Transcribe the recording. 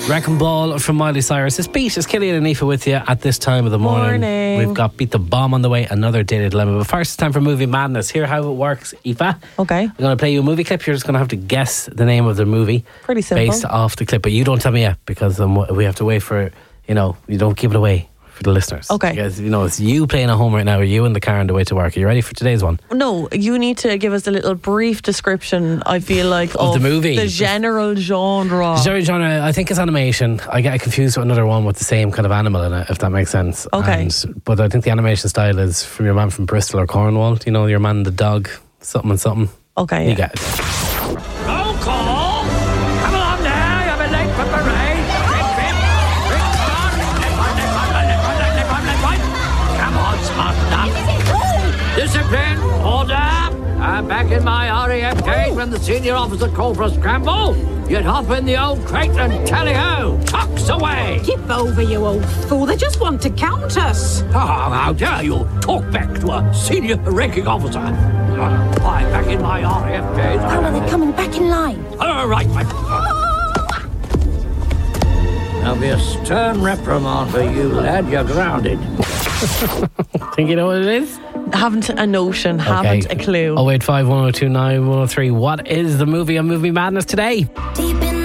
Wrecking Ball from Miley Cyrus. It's Beat, it's Killian and Aoife with you at this time of the morning. We've got Beat the Bomb on the way, another Daily Dilemma. But first, it's time for Movie Madness. Here how it works, Aoife. Okay. I'm going to play you a movie clip. You're just going to have to guess the name of the movie. Pretty simple. Based off the clip. But you don't tell me yet, because we have to wait for, you don't give it away for the listeners. Okay. Because, it's you playing at home right now, or you in the car on the way to work. Are you ready for today's one? No, you need to give us a little brief description, I feel like, of the movie. The general genre. Genre, I think it's animation. I get confused with another one with the same kind of animal in it, if that makes sense. Okay. But I think the animation style is from your man from Bristol or Cornwall. Your man, the dog, something and something. Okay. You get it. Roll call! Come along now, you've been late for parade. Come on, smarten up. Discipline, order. I'm back in my RAF cage when the senior officer called for a scramble. You'd hop in the old crate and tally-ho, tucks away. Give over, you old fool. They just want to count us. Oh, how dare you talk back to a senior ranking officer. I'm back in my RAF cage. How are they coming back in line? All right, my... There'll be a stern reprimand for you, lad. You're grounded. Think you know what it is? Haven't a notion, haven't a clue. 085 1029 103. What is the movie on Movie Madness today? Deep in